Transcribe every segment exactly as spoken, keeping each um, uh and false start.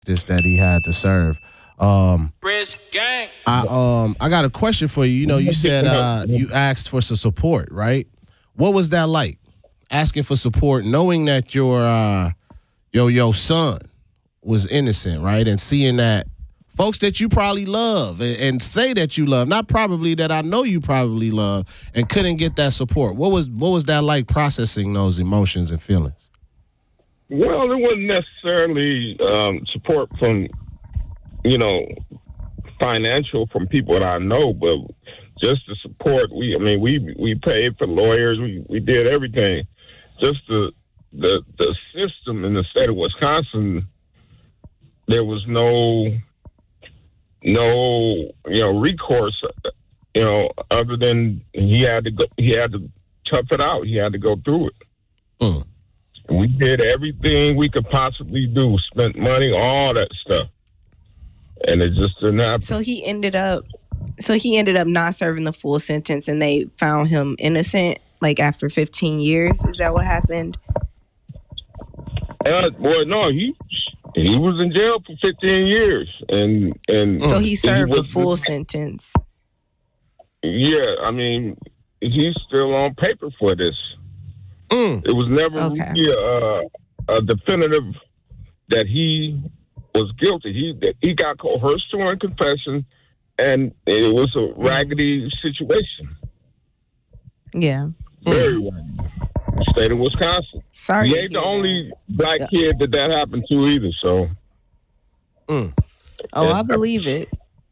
this that he had to serve. Um, Rich gang. I um I got a question for you. You know, you said uh, you asked for some support, right? What was that like? Asking for support, knowing that your uh, your your son was innocent, right? And seeing that folks that you probably love and, and say that you love, not probably that I know you probably love, and couldn't get that support. What was what was that like processing those emotions and feelings? Well, it wasn't necessarily um, support from, you know, financial from people that I know, but just the support. We, I mean, we we paid for lawyers. We we did everything. Just the the the system in the state of Wisconsin. There was no no you know recourse, you know, other than he had to go. He had to tough it out. He had to go through it. Mm. We did everything we could possibly do. Spent money, all that stuff. And it just didn't happen. So he ended up, so he ended up not serving the full sentence, and they found him innocent, like after fifteen years. Is that what happened? Uh, well, no, he he was in jail for fifteen years, and and so he served he the full sentence. Yeah, I mean, he's still on paper for this. Mm. It was never Okay. really a, a definitive that he was guilty. He he got coerced to a confession, and it was a raggedy situation. Yeah. Very raggedy. State of Wisconsin. Sorry. He to ain't the hear only that. black Yeah. kid that that happened to either. So. Mm. Oh, I believe it.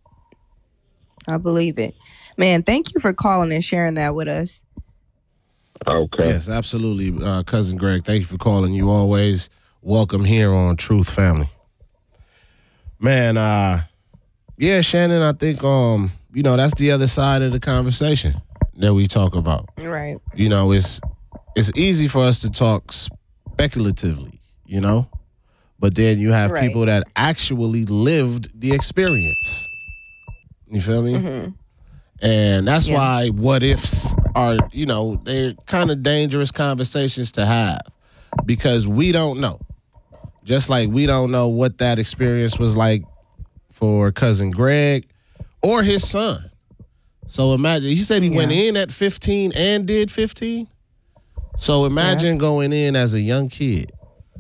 I believe it. Man, thank you for calling and sharing that with us. Okay. Yes, absolutely, uh, cousin Greg. Thank you for calling. You always welcome here on Truth Family. Man, uh, yeah, Shannon, I think um, you know, that's the other side of the conversation that we talk about. Right. You know, it's it's easy for us to talk speculatively, you know, but then you have Right. people that actually lived the experience. You feel me? Mm-hmm. And that's Yeah. why what ifs are, you know, they're kind of dangerous conversations to have because we don't know. Just like we don't know what that experience was like for cousin Greg or his son. So imagine, he said he Yeah. went in at fifteen and did fifteen. So imagine going in as a young kid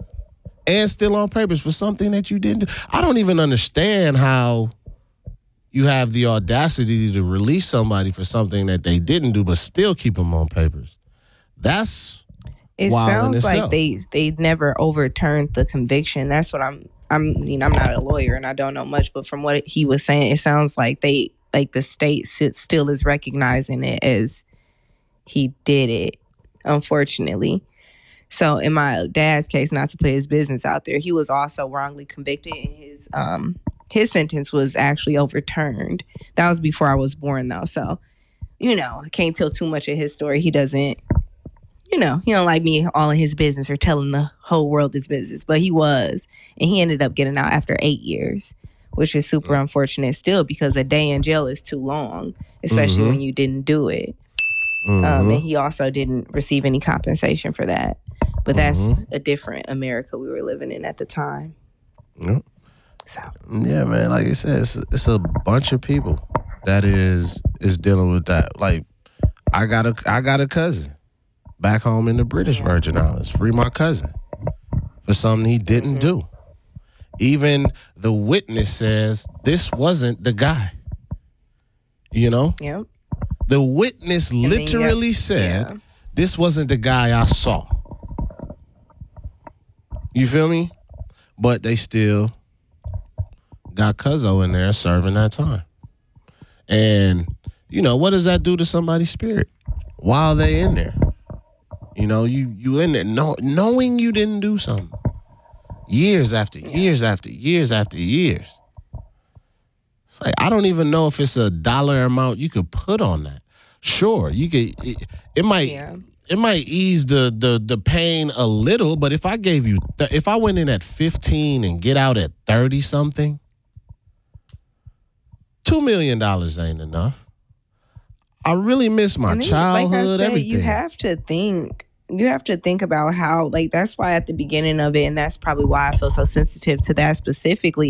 and still on papers for something that you didn't do. I don't even understand how you have the audacity to release somebody for something that they didn't do, but still keep them on papers. That's It wild in sounds like itself. they they never overturned the conviction. That's what I'm. I'm. I mean, I'm not a lawyer and I don't know much, but from what he was saying, it sounds like they like the state sit, still is recognizing it as he did it. Unfortunately, so in my dad's case, not to put his business out there, he was also wrongly convicted, and his um his sentence was actually overturned. That was before I was born, though. So, you know, I can't tell too much of his story. He doesn't. You know, he don't like me all in his business or telling the whole world his business, but he was, and he ended up getting out after eight years, which is super unfortunate still because a day in jail is too long, especially Mhm. when you didn't do it. Mhm. Um, and he also didn't receive any compensation for that. But that's Mhm. a different America we were living in at the time. Yep. So Yeah, man. Like I said, it's, it's a bunch of people that is is dealing with that. Like, I got a I got a cousin back home in the British Virgin Islands. Free my cousin for something he didn't do. Even the witness says this wasn't the guy. You know, yeah, the witness then you literally got- said yeah. this wasn't the guy I saw. You feel me? But they still got Cuzzo in there serving that time. And, you know, what does that do to somebody's spirit while they in there? You know, you you in there know, knowing you didn't do something. Years after years after years after years. It's like, I don't even know if it's a dollar amount you could put on that. Sure, you could, it, it might Yeah. it might ease the, the the pain a little, but if I gave you, th- if I went in at fifteen and get out at thirty something, two million dollars ain't enough. I really miss my And then, childhood, like I said, everything. you have to think you have to think about how, like, that's why at the beginning of it, and that's probably why I feel so sensitive to that specifically.